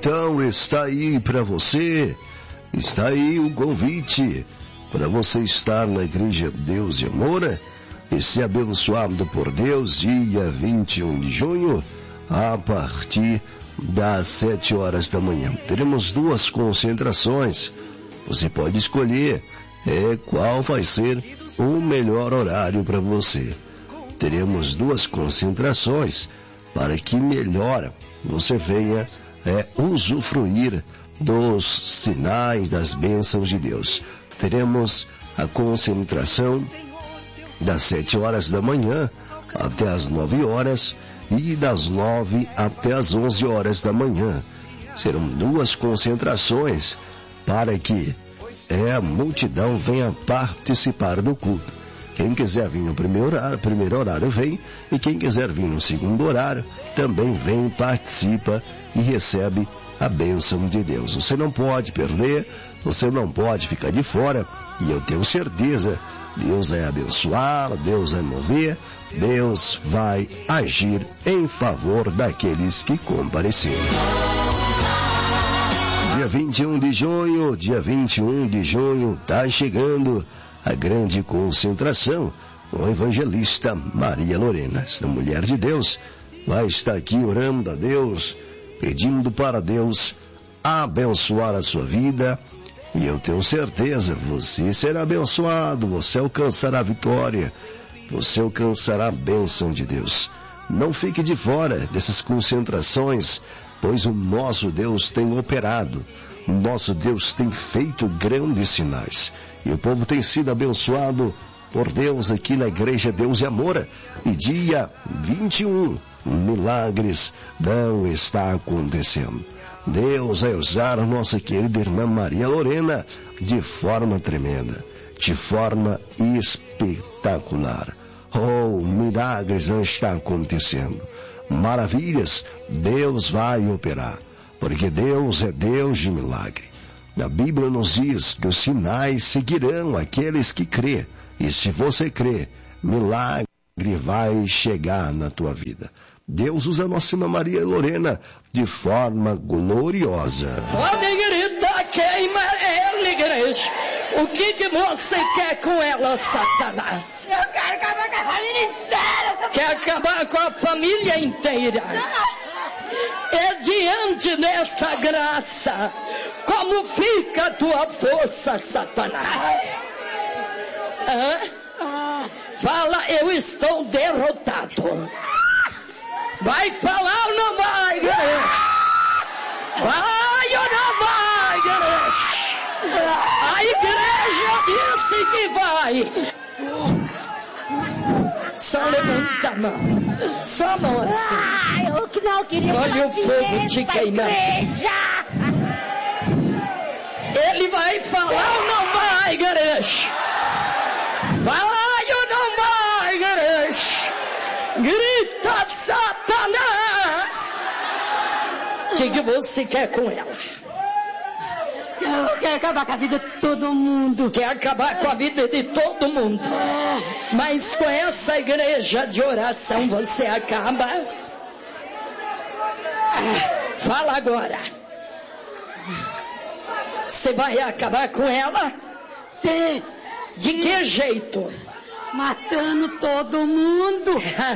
Então está aí para você, está aí o convite para você estar na Igreja Deus e Amor e ser abençoado por Deus, dia 21 de junho, a partir das 7 horas da manhã. Teremos 2 concentrações. Você pode escolher qual vai ser o melhor horário para você. Teremos 2 concentrações para que melhor você venha usufruir dos sinais, das bênçãos de Deus. Teremos a concentração das 7 horas da manhã até as 9 horas e das 9 até as 11 horas da manhã. Serão 2 concentrações para que a multidão venha participar do culto. Quem quiser vir no primeiro horário vem, e quem quiser vir no segundo horário também vem, participa e recebe a bênção de Deus. Você não pode perder, você não pode ficar de fora, e eu tenho certeza, Deus vai abençoar, Deus vai mover, Deus vai agir em favor daqueles que compareceram. Dia 21 de junho, está chegando a grande concentração. O evangelista Maria Lorena, esta mulher de Deus, vai estar aqui orando a Deus, pedindo para Deus abençoar a sua vida. E eu tenho certeza, você será abençoado, você alcançará a vitória, você alcançará a bênção de Deus. Não fique de fora dessas concentrações, pois o nosso Deus tem operado, o nosso Deus tem feito grandes sinais. E o povo tem sido abençoado por Deus aqui na Igreja Deus e Amor. E dia 21, milagres vão estar acontecendo. Deus vai usar a nossa querida irmã Maria Lorena de forma tremenda, de forma espetacular. Oh, milagres vão estar acontecendo. Maravilhas, Deus vai operar, porque Deus é Deus de milagre. A Bíblia nos diz que os sinais seguirão aqueles que crê. E se você crê, milagre vai chegar na tua vida. Deus usa a nossa irmã Maria Lorena de forma gloriosa. Pode gritar, queima ela, igreja. O que você quer com ela, Satanás? Eu quero acabar com a família inteira, Satanás. Quer acabar com a família inteira? É diante dessa graça, como fica a tua força, Satanás? Fala, eu estou derrotado. Vai falar ou não vai, igreja? Vai ou não vai, igreja? A igreja disse que vai. Só levanta a mão. Só a mão assim. Eu que não queria. Olha o fogo te queimando. Ele vai falar ou não vai, igreja? Vai ou não vai, igreja? Grita, Satanás! O que você quer com ela? Eu quero acabar com a vida de todo mundo. Quer acabar com a vida de todo mundo? Mas com essa igreja de oração você acaba? Fala agora. Você vai acabar com ela? Sim. De que jeito? Matando todo mundo.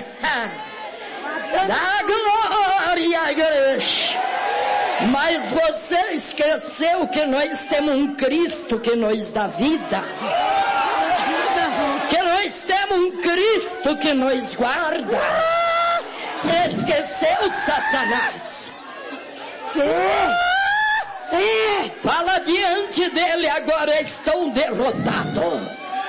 Dá glória, igreja. Mas você esqueceu que nós temos um Cristo que nos dá vida. Que nós temos um Cristo que nos guarda. Esqueceu, Satanás? Sim. Fala diante dele agora, estou derrotado.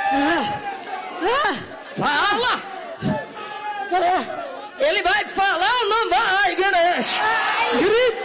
Fala. Ele vai falar ou não vai, igreja? Grita.